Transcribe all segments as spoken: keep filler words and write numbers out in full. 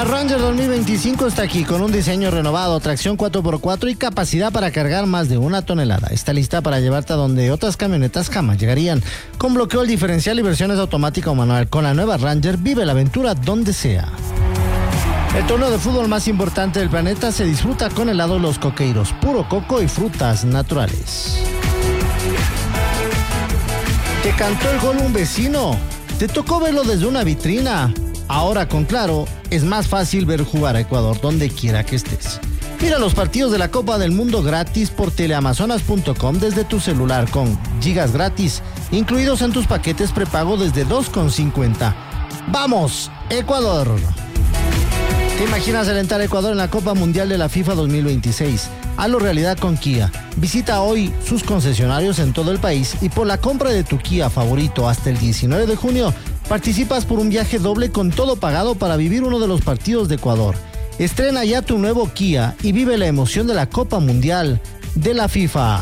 La Ranger dos mil veinticinco está aquí con un diseño renovado, tracción cuatro por cuatro y capacidad para cargar más de una tonelada. Está lista para llevarte a donde otras camionetas jamás llegarían. Con bloqueo al diferencial y versiones automática o manual, con la nueva Ranger vive la aventura donde sea. El torneo de fútbol más importante del planeta se disfruta con helado Los Coqueiros, puro coco y frutas naturales. ¿Te cantó el gol un vecino? ¿Te tocó verlo desde una vitrina? Ahora con Claro es más fácil ver jugar a Ecuador donde quiera que estés. Mira los partidos de la Copa del Mundo gratis por teleamazonas punto com desde tu celular con gigas gratis, incluidos en tus paquetes prepago desde dos con cincuenta. ¡Vamos, Ecuador! ¿Te imaginas alentar a Ecuador en la Copa Mundial de la FIFA dos mil veintiséis? Hazlo realidad con Kia. Visita hoy sus concesionarios en todo el país y por la compra de tu Kia favorito hasta el diecinueve de junio, participas por un viaje doble con todo pagado para vivir uno de los partidos de Ecuador. Estrena ya tu nuevo Kia y vive la emoción de la Copa Mundial de la FIFA.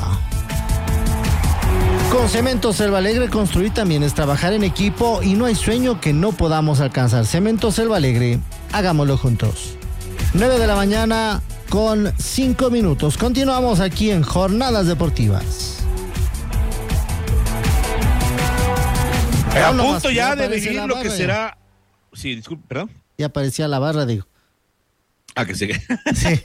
Con Cemento Selva Alegre, construir también es trabajar en equipo y no hay sueño que no podamos alcanzar. Cemento Selva Alegre, hagámoslo juntos. nueve de la mañana con cinco minutos. Continuamos aquí en Jornadas Deportivas. A punto ya de vivir lo que será... Sí, disculpe, perdón. Ya aparecía la barra, digo. Ah, que sigue. Sí.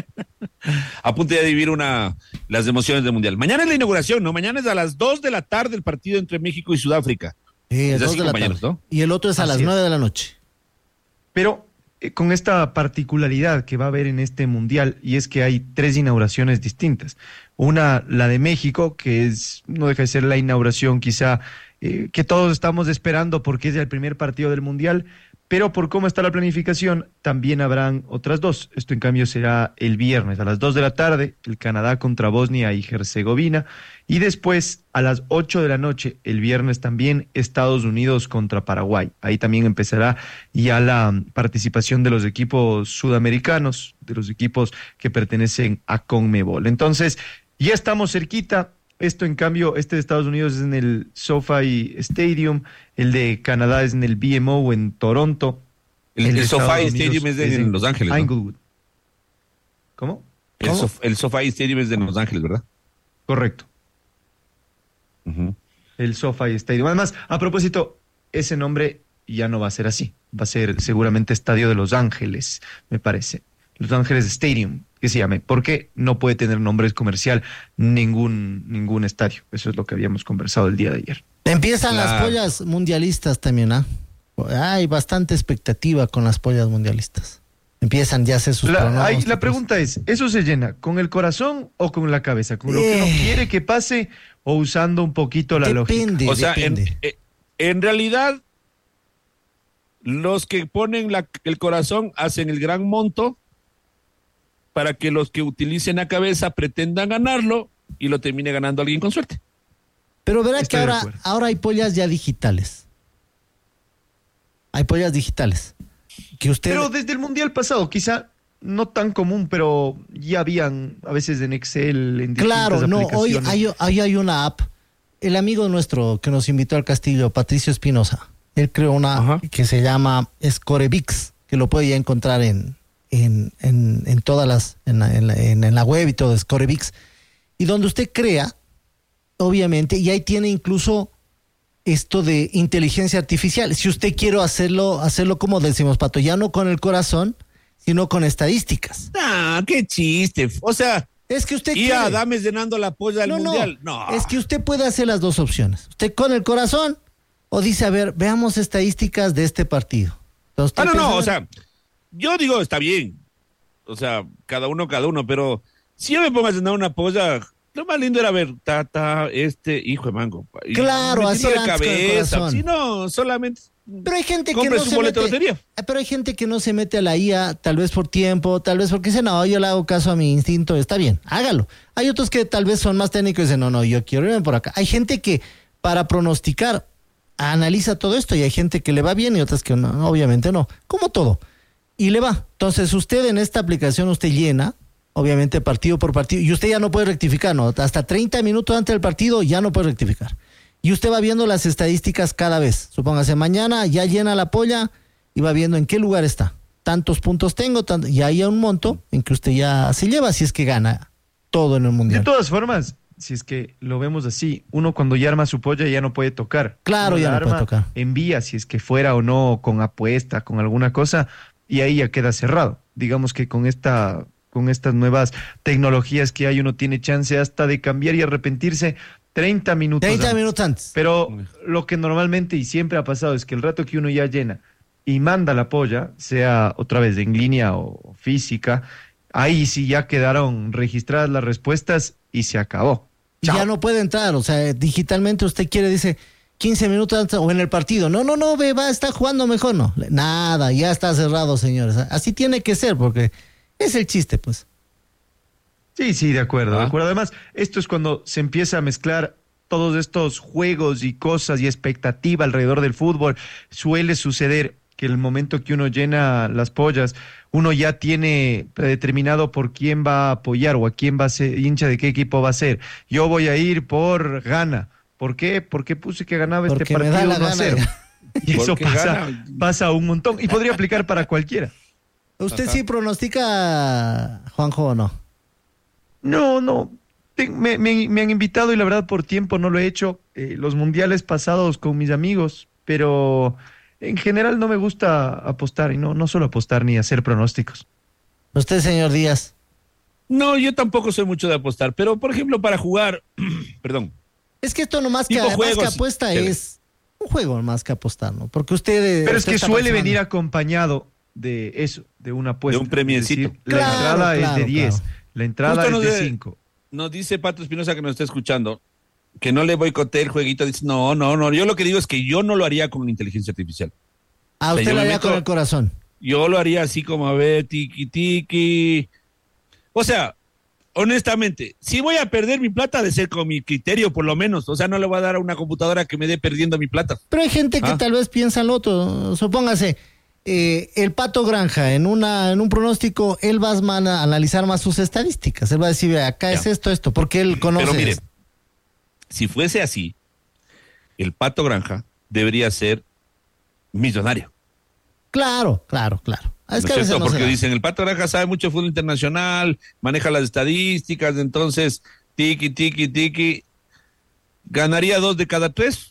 A punto ya de vivir una, las emociones del Mundial. Mañana es la inauguración, ¿no? Mañana es a las dos de la tarde el partido entre México y Sudáfrica. Sí, es dos así, de la compañeros, tarde. ¿no? Y el otro es a Así las es. nueve de la noche. Pero eh, con esta particularidad que va a haber en este mundial, y es que hay tres inauguraciones distintas. Una, la de México, que es no deja de ser la inauguración quizá eh, que todos estamos esperando porque es el primer partido del mundial, pero por cómo está la planificación, también habrán otras dos. Esto en cambio será el viernes a las dos de la tarde, el Canadá contra Bosnia y Herzegovina, y después a las ocho de la noche, el viernes también, Estados Unidos contra Paraguay. Ahí también empezará ya la um, participación de los equipos sudamericanos, de los equipos que pertenecen a CONMEBOL. Entonces, ya estamos cerquita. Esto, en cambio, este de Estados Unidos es en el SoFi Stadium, el de Canadá es en el B M O en Toronto. El, de el Estados SoFi Unidos Stadium es de, en Los Ángeles, ¿no? Inglewood. ¿Cómo? El, ¿Cómo? Sof, el SoFi Stadium es de Los Ángeles, ¿verdad? Correcto. Uh-huh. El SoFi Stadium. Además, a propósito, ese nombre ya no va a ser así. Va a ser seguramente Estadio de Los Ángeles, me parece. Los Ángeles Stadium, que se llame, porque no puede tener nombres comercial ningún, ningún estadio. Eso es lo que habíamos conversado el día de ayer. Empiezan Claro. las pollas mundialistas también, ¿ah? Hay bastante expectativa con las pollas mundialistas. Empiezan ya a hacer sus La, pronósticos. ahí, la pregunta es, ¿eso se llena con el corazón o con la cabeza? ¿Con lo que uno Eh. quiere que pase o usando un poquito la lógica? Depende, O sea, en, depende. eh, en realidad, los que ponen la, el corazón hacen el gran monto para que los que utilicen la cabeza pretendan ganarlo y lo termine ganando alguien con suerte. Pero verá que Estoy de ahora, acuerdo. ahora hay pollas ya digitales. Hay pollas digitales. Que usted... Pero desde el Mundial pasado, quizá no tan común, pero ya habían a veces en Excel, en distintas Claro, no, hoy aplicaciones. hay, hoy hay una app. El amigo nuestro que nos invitó al castillo, Patricio Espinosa, él creó una Ajá. que se llama Scorebix, que lo puede ya encontrar en, en, en, en todas las, en la, en, la, en, en la web y todo, Scorebix, y donde usted crea, obviamente, y ahí tiene incluso esto de inteligencia artificial. Si usted quiere hacerlo, hacerlo como decimos, Pato, ya no con el corazón, sino con estadísticas. Ah, qué chiste. O sea, Es que usted y quiere. a Adames llenando la polla del No, mundial. no, No. es que usted puede hacer las dos opciones. Usted con el corazón o dice, a ver, veamos estadísticas de este partido. Entonces, Ah, no, usted no, piensa, o sea, yo digo, está bien. O sea, cada uno, cada uno, pero si yo me pongo a cenar una polla, lo más lindo era ver, tata, este, hijo de mango. y Claro, así metiéndole antes con el corazón. Si no, solamente Pero hay gente que compre no su se boleto de mete, lotería. eh, pero hay gente que no se mete a la I A, tal vez por tiempo, tal vez porque dice, no, yo le hago caso a mi instinto, está bien, hágalo. Hay otros que tal vez son más técnicos y dicen, no, no, yo quiero irme por acá. Hay gente que para pronosticar analiza todo esto y hay gente que le va bien y otras que no, obviamente no, como todo. Y le va. Entonces usted en esta aplicación usted llena, obviamente partido por partido, y usted ya no puede rectificar, ¿no? Hasta treinta minutos antes del partido ya no puede rectificar. Y usted va viendo las estadísticas cada vez. Supóngase, mañana ya llena la polla y va viendo en qué lugar está. tantos puntos tengo, tant- y hay un monto en que usted ya se lleva si es que gana todo en el De mundial. todas formas, si es que lo vemos así, uno cuando ya arma su polla ya no puede tocar. Claro, Uno ya la no puede arma, tocar. envía si es que fuera o no con apuesta, con alguna cosa, y ahí ya queda cerrado. Digamos que con esta, con estas nuevas tecnologías que hay, uno tiene chance hasta de cambiar y arrepentirse treinta minutos treinta antes. minutos antes. Pero lo que normalmente y siempre ha pasado es que el rato que uno ya llena y manda la polla, sea otra vez en línea o física, ahí sí ya quedaron registradas las respuestas y se acabó. Y Chao. ya no puede entrar, o sea, digitalmente usted quiere, dice, quince minutos antes o en el partido. No, no, no, ve, va, está jugando mejor, no. Nada, ya está cerrado, señores. Así tiene que ser, porque es el chiste, pues. Sí, sí, de acuerdo, Ah. de acuerdo. Además, esto es cuando se empieza a mezclar todos estos juegos y cosas y expectativa alrededor del fútbol. Suele suceder que el momento que uno llena las pollas, uno ya tiene predeterminado por quién va a apoyar o a quién va a ser, hincha de qué equipo va a ser. Yo voy a ir por Ghana. ¿Por qué? Porque puse que ganaba Porque este me da partido la uno a gana. cero. Y eso Porque pasa, gana. pasa un montón. Y podría aplicar para cualquiera. ¿Usted Ajá. sí pronostica, Juanjo, o no? No, no. Te- Me, me- me han invitado y la verdad por tiempo no lo he hecho. Eh, los mundiales pasados con mis amigos, pero en general no me gusta apostar y no, no solo apostar ni hacer pronósticos. Usted, señor Díaz. No, yo tampoco soy mucho de apostar, pero por ejemplo para jugar, perdón, Es que esto no más que, Tipo más que juegos, apuesta chévere. es un juego más que apostar, ¿no? Porque usted... eh, Pero es usted que está suele participando. venir acompañado de eso, de una apuesta. De un premiecito. Es decir, la Claro, entrada es claro, de diez, claro. la entrada Justo es nos de de- cinco. nos dice Pato Espinosa que nos está escuchando, que no le boicotee el jueguito, dice, no, no, no, yo lo que digo es que yo no lo haría con inteligencia artificial. Ah, O sea, usted yo lo me haría meto- con el corazón. Yo lo haría así como, a ver, tiki tiki. O sea, honestamente, si voy a perder mi plata, de ser con mi criterio, por lo menos. O sea, no le voy a dar a una computadora que me dé perdiendo mi plata. Pero hay gente que Ah. tal vez piensa lo otro. Supóngase, eh, el Pato Granja, en una en un pronóstico, él va a man- a analizar más sus estadísticas. Él va a decir, "Ve, acá Ya. es esto, esto", porque él conoce. Pero mire, esto. si fuese así, el Pato Granja debería ser millonario. Claro, claro, claro. Es ¿No que es a veces cierto? no se Porque da. dicen, el Pato Granja sabe mucho de fútbol internacional, maneja las estadísticas, entonces, tiki, tiki, tiki, ganaría dos de cada tres.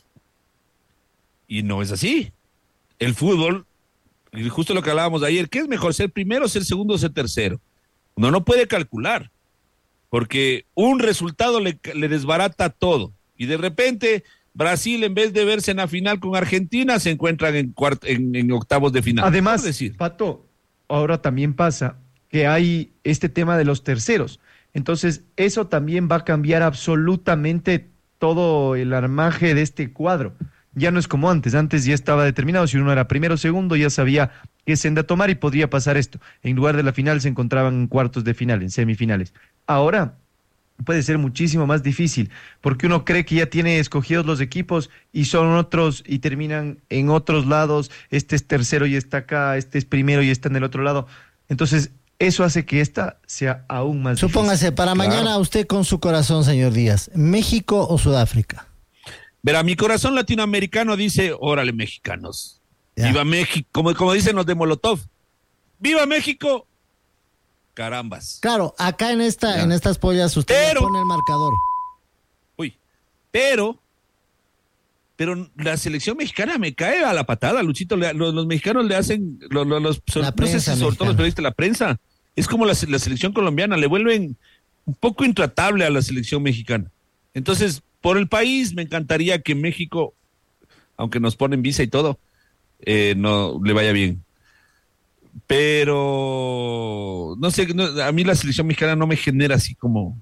Y no es así. El fútbol, y justo lo que hablábamos ayer, ¿qué es mejor, ser primero, ser segundo o ser tercero? Uno no puede calcular, porque un resultado le, le desbarata todo. Y de repente, Brasil, en vez de verse en la final con Argentina, se encuentran en, cuart- en, en octavos de final. Además, Por decir. Pato, ahora también pasa que hay este tema de los terceros. Entonces, eso también va a cambiar absolutamente todo el armaje de este cuadro. Ya no es como antes. Antes ya estaba determinado. Si uno era primero o segundo, ya sabía qué senda tomar y podría pasar esto. En lugar de la final, se encontraban en cuartos de final, en semifinales. Ahora puede ser muchísimo más difícil, porque uno cree que ya tiene escogidos los equipos y son otros y terminan en otros lados. Este es tercero y está acá, este es primero y está en el otro lado. Entonces, eso hace que esta sea aún más Supóngase, para Claro. mañana usted con su corazón, señor Díaz, ¿México o Sudáfrica? Verá, mi corazón latinoamericano dice, órale, mexicanos. Ya. Viva México, como, como dicen los de Molotov. ¡Viva México! Carambas. Claro, acá en esta Ya. en estas pollas usted le Pero- pone el marcador. Uy, pero, pero la selección mexicana me cae a la patada, Luchito. le- los, los mexicanos le hacen, los, los, los- La no sé prensa si sobre todo mexicana. los periodistas, la prensa, es como la, se- la selección colombiana, le vuelven un poco intratable a la selección mexicana. Entonces, por el país, me encantaría que México, aunque nos ponen visa y todo, eh, no le vaya bien. Pero no sé, no, a mí la selección mexicana no me genera así como.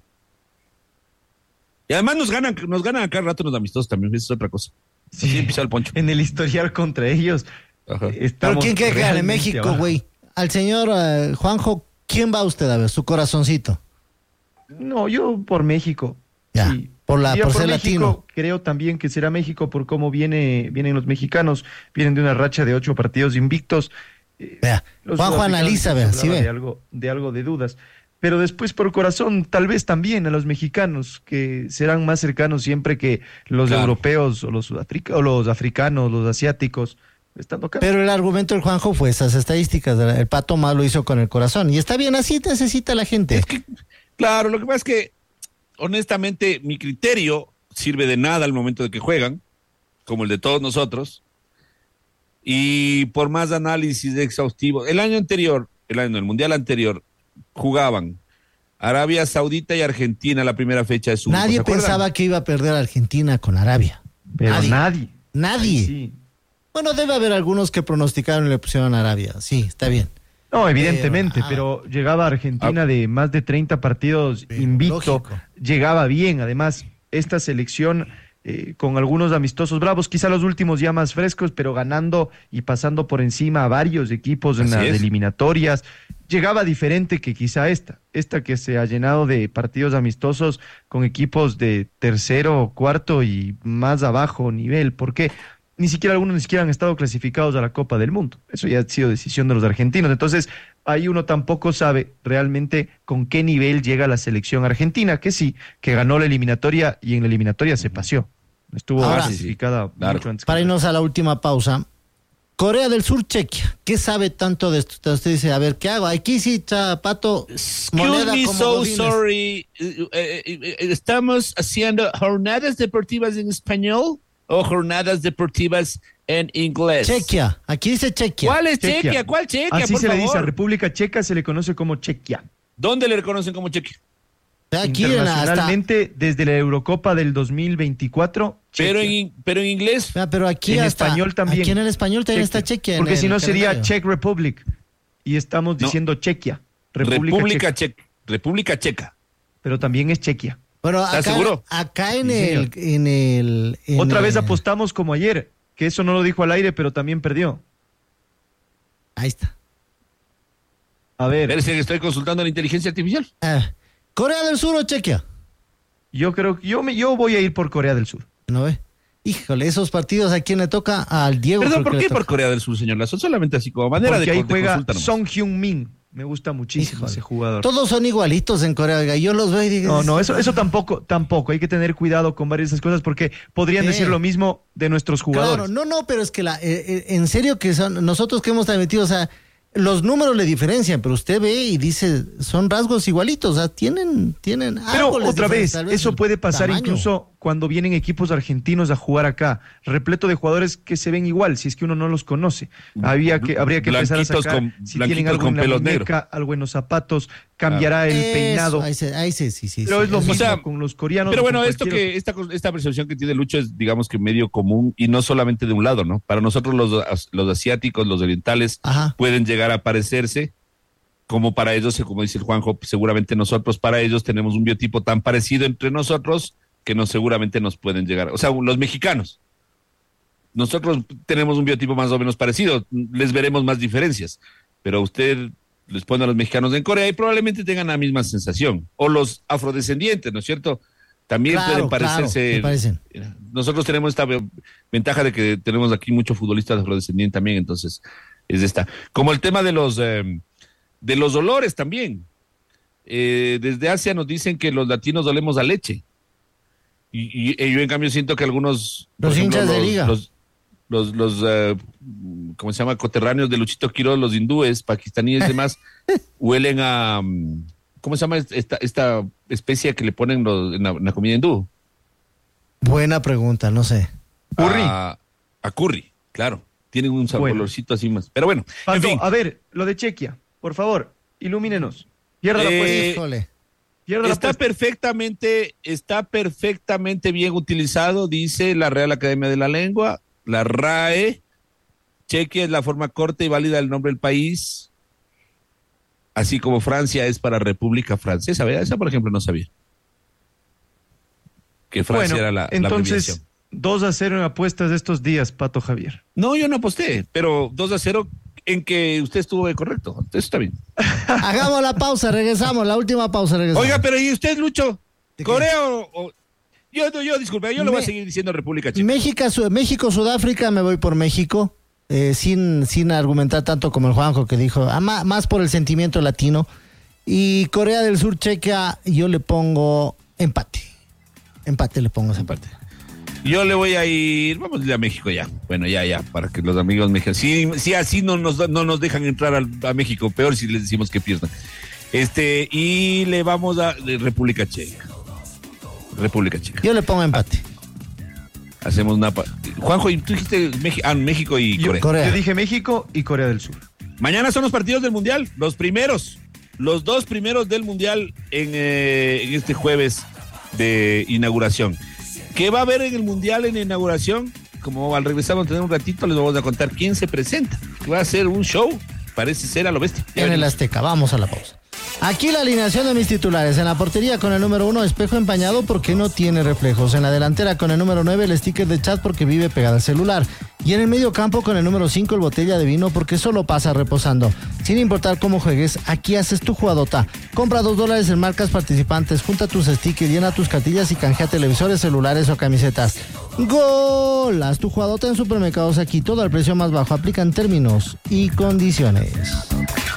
Y además nos ganan, nos ganan acá rato los amistosos también, eso es otra cosa. Sí. Así empieza el poncho. En el historial contra ellos. Ajá. eh, Pero estamos ¿quién quiere que gane? realmente México, abajo. güey. Al señor eh, Juanjo, ¿quién va usted a ver? Su corazoncito. No, yo por México. Ya, Sí. por la Iría por ser México, latino. creo también que será México por cómo viene, vienen los mexicanos, vienen de una racha de ocho partidos invictos. Eh, Vea, los Juanjo sudafricanos analiza, se vea, hablaba sí ve. de algo, de algo de dudas. Pero después por corazón, tal vez también a los mexicanos, que serán más cercanos siempre que los Claro. europeos o los sudafricanos, o los africanos, los asiáticos. estando acá. Pero el argumento del Juanjo fue esas estadísticas. El Pato más lo hizo con el corazón. Y está bien, así necesita la gente. Es que, claro, lo que pasa es que, honestamente, mi criterio sirve de nada al momento de que juegan, como el de todos nosotros. Y por más análisis exhaustivo, el año anterior, el año del Mundial anterior, jugaban Arabia Saudita y Argentina la primera fecha de su grupo. Nadie pensaba que iba a perder Argentina con Arabia. Pero nadie. Nadie. Nadie. Ay, sí. Bueno, debe haber algunos que pronosticaron y le pusieron a Arabia. Sí, está bien. No, evidentemente, pero, pero llegaba Argentina ah, de más de treinta partidos sí, invicto. Lógico. Llegaba bien. Además, esta selección eh, con algunos amistosos bravos, quizá los últimos ya más frescos, pero ganando y pasando por encima a varios equipos en las eliminatorias. Llegaba diferente que quizá esta, esta que se ha llenado de partidos amistosos con equipos de tercero, cuarto y más abajo nivel. ¿Por qué? Ni siquiera algunos ni siquiera han estado clasificados a la Copa del Mundo. Eso ya ha sido decisión de los argentinos. Entonces, ahí uno tampoco sabe realmente con qué nivel llega la selección argentina, que sí, que ganó la eliminatoria y en la eliminatoria se paseó. Estuvo Ahora, clasificada sí, claro. mucho antes. Para irnos a la última pausa, Corea del Sur, Chequia. ¿Qué sabe tanto de esto? Usted dice, a ver, ¿qué hago? Aquí sí, Pato, moneda me, como so godines. sorry. ¿Estamos haciendo jornadas deportivas en español o jornadas deportivas en inglés? Chequia, aquí dice Chequia. ¿Cuál es Chequia? Chequia? ¿Cuál Chequia? Así por se favor? le dice, a República Checa se le conoce como Chequia. ¿Dónde le reconocen como Chequia? Aquí internacionalmente, hasta... desde la Eurocopa del dos mil veinticuatro. Pero en, pero en inglés. Ah, pero aquí en hasta, español también. Aquí en el español también Chequia. está Chequia. Porque si no sería calendario. Czech Republic. Y estamos diciendo no. Chequia. República, República Checa. Checa. República Checa. Pero también es Chequia. Bueno, ¿estás acá, seguro? Acá en, sí, el, en el. En Otra el... vez apostamos como ayer. Que eso no lo dijo al aire, pero también perdió. Ahí está. A ver. Parece que estoy consultando la inteligencia artificial. Ah, ¿Corea del Sur o Chequia? Yo creo que yo, me, yo voy a ir por Corea del Sur. ¿No ve? Híjole, esos partidos a quién le toca, al Diego. Perdón, ¿por qué por Corea del Sur, señor Lazo? Solamente así como manera Porque de ahí juega consulta Song Hyun-min. Me gusta muchísimo Híjole. ese jugador. Todos son igualitos en Corea. Yo los veo y digo... No, no, eso, eso tampoco, tampoco. Hay que tener cuidado con varias de esas cosas porque podrían sí. decir lo mismo de nuestros jugadores. Claro, no, no, pero es que la, eh, en serio que son nosotros que hemos transmitido, o sea, los números le diferencian, pero usted ve y dice, son rasgos igualitos, o sea, tienen, tienen Pero algo otra vez, vez eso puede pasar tamaño. Incluso cuando vienen equipos argentinos a jugar acá, repleto de jugadores que se ven igual, si es que uno no los conoce. Había que, habría que empezar a sacar con, si tienen algo en la muñeca, algo en los zapatos, cambiará ah. el eso, peinado. Ahí sí, ahí sí, sí, sí. Pero sí, es lo sí. mismo o sea, con los coreanos. Pero bueno, esto que esta, esta percepción que tiene Lucho es, digamos que medio común y no solamente de un lado, ¿no? Para nosotros los, los asiáticos, los orientales, Ajá. pueden llegar a parecerse, como para ellos, como dice el Juanjo, seguramente nosotros para ellos tenemos un biotipo tan parecido entre nosotros que no seguramente nos pueden llegar. O sea, los mexicanos, nosotros tenemos un biotipo más o menos parecido, les veremos más diferencias, pero usted les pone a los mexicanos en Corea y probablemente tengan la misma sensación. O los afrodescendientes, ¿no es cierto? También claro, pueden parecerse. Claro, nosotros tenemos esta ventaja de que tenemos aquí muchos futbolistas afrodescendientes también, entonces es esta. Como el tema de los eh, de los olores también. Eh, desde Asia nos dicen que los latinos olemos a leche. Y, y, y yo en cambio siento que algunos los ejemplo, hinchas los, de liga los, los, los uh, ¿cómo se llama? Coterráneos de Luchito Quiroz, los hindúes, pakistaníes y demás, huelen a ¿cómo se llama esta, esta especie que le ponen los, en, la, en la comida hindú? Buena pregunta, no sé. Curry. A, a curry, claro. Tienen un saborcito bueno. así más. Pero bueno, Pato, en fin. A ver, lo de Chequia, por favor, ilumínenos. Pierda eh, la puesta. Híjole. Pierda está la puesta. perfectamente, está perfectamente bien utilizado, dice la Real Academia de la Lengua, la R A E. Chequia es la forma corta y válida del nombre del país, así como Francia es para República Francesa. ¿Verdad? Esa, por ejemplo, no sabía. Que Francia bueno, era la, entonces, la dos a cero en apuestas de estos días, Pato Javier. No, yo no aposté, pero dos a cero en que usted estuvo correcto. Eso está bien. Hagamos la pausa, regresamos, la última pausa, regresamos. Oiga, pero ¿y usted, Lucho? ¿Corea o...? o... Yo, yo, disculpe, yo Me... lo voy a seguir diciendo República Checa. México, Su... México, Sudáfrica, me voy por México, eh, sin, sin argumentar tanto como el Juanjo que dijo, ah, más, más por el sentimiento latino. Y Corea del Sur, Checa, yo le pongo empate. Empate le pongo ese empate. Yo le voy a ir, vamos a ir a México ya. Bueno, ya, ya, para que los amigos mexicanos. Si, si así no nos, no nos dejan entrar al, a México, peor si les decimos que pierdan. Este, y le vamos a República Checa. República Checa. Yo le pongo empate. Hacemos una. Juanjo, ¿y tú dijiste México, ah, México y yo, Corea? Corea? Yo dije México y Corea del Sur. Mañana son los partidos del Mundial, los primeros. Los dos primeros del Mundial en, eh, en este jueves de inauguración. ¿Qué va a haber en el Mundial en inauguración? Como al regresar vamos a tener un ratito, les vamos a contar quién se presenta. Va a ser un show, parece ser a lo bestia. En el Azteca, vamos a la pausa. Aquí la alineación de mis titulares. En la portería con el número uno, espejo empañado porque no tiene reflejos. En la delantera con el número nueve, el sticker de chat porque vive pegado al celular. Y en el medio campo con el número cinco, el botella de vino porque solo pasa reposando. Sin importar cómo juegues, aquí haces tu jugadota. Compra dos dólares en marcas participantes, junta tus stickers, llena tus cartillas y canjea televisores, celulares o camisetas. ¡Gol! Haz tu jugadota en Supermercados Aquí. Todo al precio más bajo. Aplican términos y condiciones.